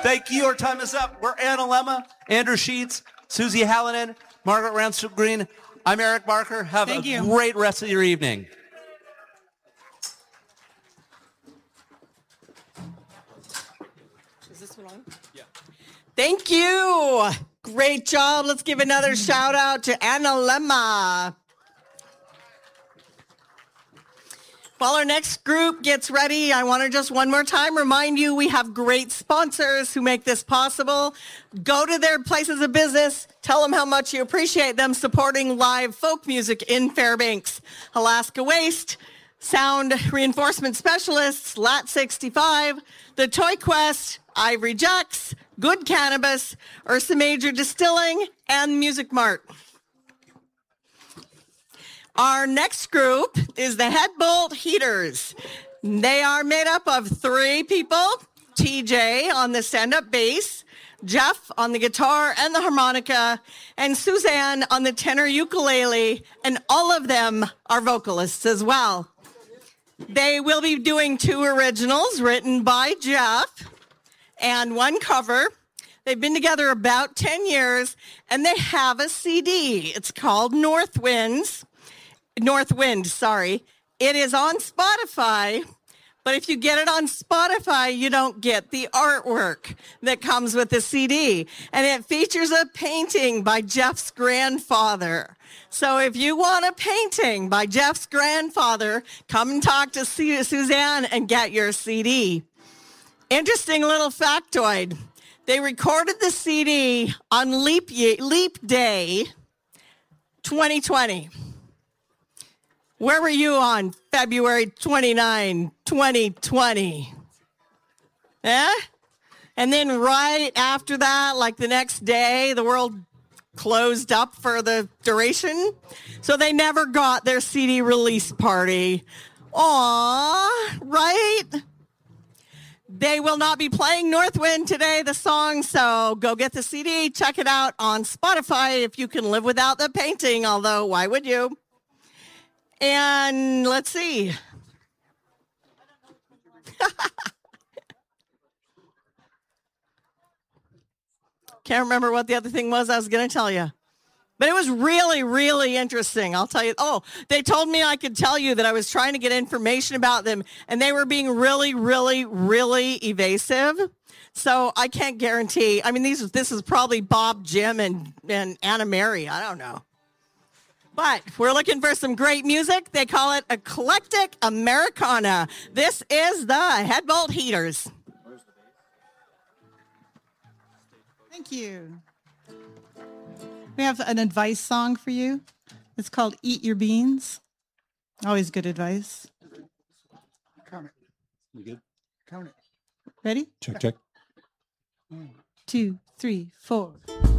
Thank you. Our time is up. We're Anna Lemma, Andrew Sheets, Susie Hallinan, Margaret Ransome Green. I'm Eric Barker. Have a great rest of your evening. Is this one on? Yeah. Thank you. Great job. Let's give another shout out to Anna Lemma. While our next group gets ready, I want to just one more time remind you we have great sponsors who make this possible. Go to their places of business. Tell them how much you appreciate them supporting live folk music in Fairbanks. Alaska Waste, Sound Reinforcement Specialists, Lat 65, The Toy Quest, Ivory Jacks, Good Cannabis, Ursa Major Distilling, and Music Mart. Our next group is the Headbolt Heaters. They are made up of 3 people, TJ on the stand-up bass, Jeff on the guitar and the harmonica, and Suzanne on the tenor ukulele, and all of them are vocalists as well. They will be doing 2 originals written by Jeff and 1 cover. They've been together about 10 years, and they have a CD. It's called Northwind. It is on Spotify, but if you get it on Spotify, you don't get the artwork that comes with the CD. And it features a painting by Jeff's grandfather. So if you want a painting by Jeff's grandfather, come and talk to Suzanne and get your CD. Interesting little factoid. They recorded the CD on Leap Day 2020. Where were you on February 29, 2020? Yeah? And then right after that, like the next day, the world closed up for the duration. So they never got their CD release party. Aw, right? They will not be playing Northwind today, the song, so go get the CD, check it out on Spotify if you can live without the painting, although why would you? And let's see. Can't remember what the other thing was I was going to tell you. But it was really, really interesting. I'll tell you. Oh, they told me I could tell you that I was trying to get information about them, and they were being really, really, really evasive. So I can't guarantee. I mean, this is probably Bob, Jim, and Anna Mary. I don't know. But we're looking for some great music. They call it Eclectic Americana. This is the Headbolt Heaters. Thank you. We have an advice song for you. It's called Eat Your Beans. Always good advice. Count it. You good? Count it. Ready? Check. 1, 2, 3, 4.